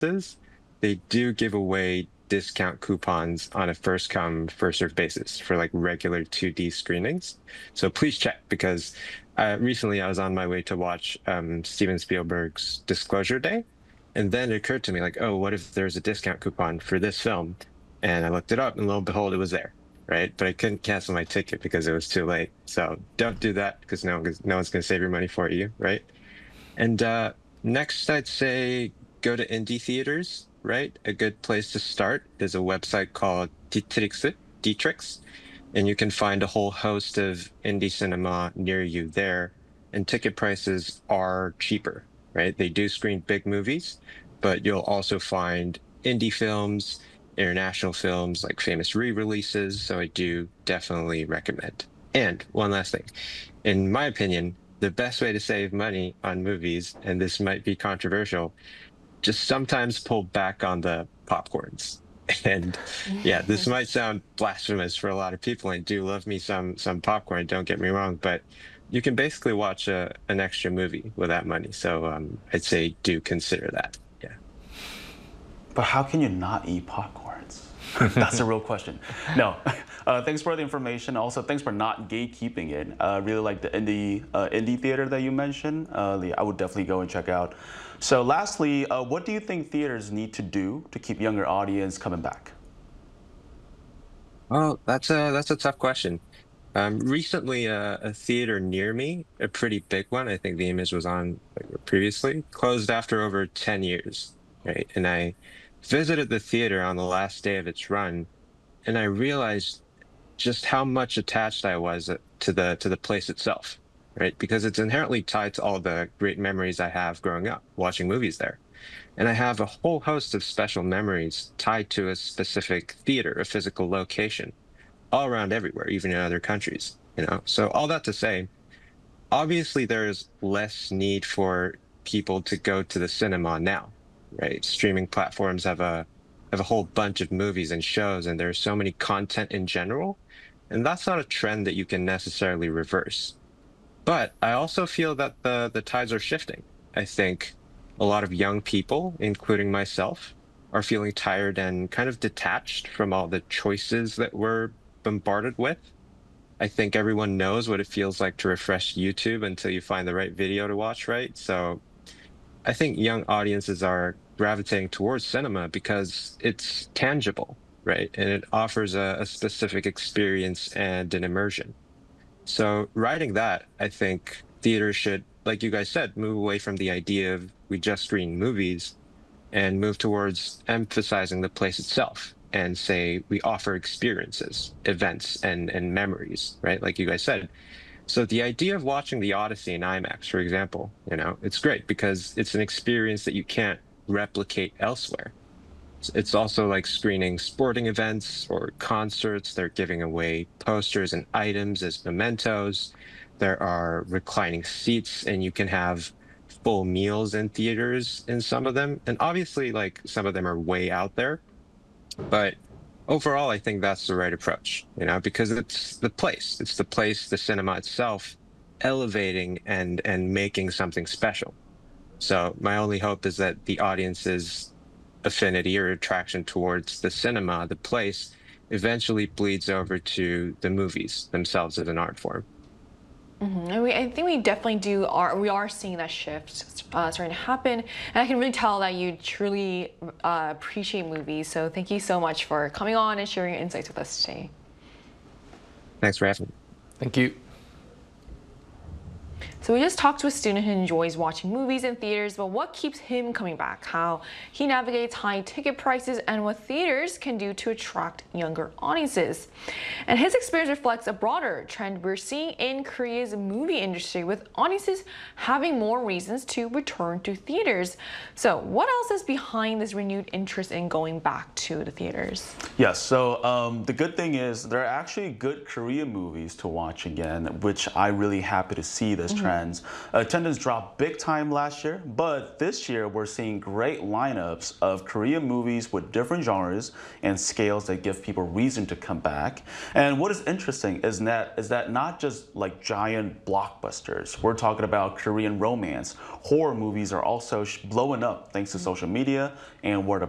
releases, they do give away discount coupons on a first come, first served basis for like regular 2D screenings. So please check because recently I was on my way to watch Steven Spielberg's Disclosure Day. And then it occurred to me like, oh, what if there's a discount coupon for this film? And I looked it up and lo and behold, it was there. Right. But I couldn't cancel my ticket because it was too late. So don't do that because no one's going to save your money for you. Right. And next, I'd say go to indie theaters, right? A good place to start is a website called Dietrix, and you can find a whole host of indie cinema near you there. And ticket prices are cheaper, right? They do screen big movies, but you'll also find indie films, international films, like famous re-releases. So I do definitely recommend. And one last thing, in my opinion, the best way to save money on movies, and this might be controversial, just sometimes pull back on the popcorns. And yeah, this might sound blasphemous for a lot of people. I do love me some popcorn, don't get me wrong, but you can basically watch an extra movie with that money. So I'd say do consider that. Yeah. But how can you not eat popcorns? That's a real question. No, thanks for the information. Also, thanks for not gatekeeping it. Really like the indie theater that you mentioned. I would definitely go and check out. So lastly, what do you think theaters need to do to keep younger audience coming back? Oh, that's a tough question. Recently, a theater near me, a pretty big one, I think the image was on like, previously, closed after over 10 years, right? And I visited the theater on the last day of its run, and I realized just how much attached I was to the place itself, right? Because it's inherently tied to all the great memories I have growing up watching movies there. And I have a whole host of special memories tied to a specific theater, a physical location all around everywhere, even in other countries, you know? So all that to say, obviously there's less need for people to go to the cinema now, right? Streaming platforms have a whole bunch of movies and shows, and there's so many content in general. And that's not a trend that you can necessarily reverse. But I also feel that the tides are shifting. I think a lot of young people, including myself, are feeling tired and kind of detached from all the choices that we're bombarded with. I think everyone knows what it feels like to refresh YouTube until you find the right video to watch, right? So I think young audiences are gravitating towards cinema because it's tangible, right? And it offers a specific experience and an immersion. So writing that, I think theaters should, like you guys said, move away from the idea of we just screen movies and move towards emphasizing the place itself and say we offer experiences, events, and memories, right? Like you guys said. So the idea of watching the Odyssey in IMAX, for example, you know, it's great because it's an experience that you can't replicate elsewhere. It's also like screening sporting events or concerts. They're giving away posters and items as mementos. There are reclining seats, and you can have full meals in theaters in some of them. And obviously, like some of them are way out there, but overall, I think that's the right approach, you know, because it's the place, the cinema itself, elevating and making something special. So my only hope is that the audience's affinity or attraction towards the cinema, the place, eventually bleeds over to the movies themselves as an art form. And I think we definitely we are seeing that shift starting to happen. And I can really tell that you truly appreciate movies. So thank you so much for coming on and sharing your insights with us today. Thanks for having me. Thank you. So we just talked to a student who enjoys watching movies in theaters, but what keeps him coming back, how he navigates high ticket prices, and what theaters can do to attract younger audiences. And his experience reflects a broader trend we're seeing in Korea's movie industry, with audiences having more reasons to return to theaters. So what else is behind this renewed interest in going back to the theaters? Yes, so the good thing is there are actually good Korean movies to watch again, which I'm really happy to see this trend trends. Attendance dropped big time last year, but this year we're seeing great lineups of Korean movies with different genres and scales that give people reason to come back. And what is interesting is that not just like giant blockbusters. We're talking about Korean romance. Horror movies are also blowing up thanks to social media and word of